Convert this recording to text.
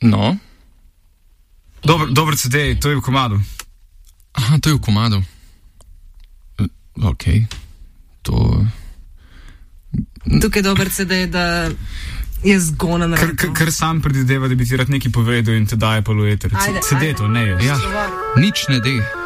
No. Dober CD, to je v komadu. Aha, to je v komadu. Ok. To... Tukaj je dober CD, da je zgonen. Ker sam predvideva, da bi ti rad nekaj povedal in te daje pa v eter. CD to, ne je. Ja, nič ne de.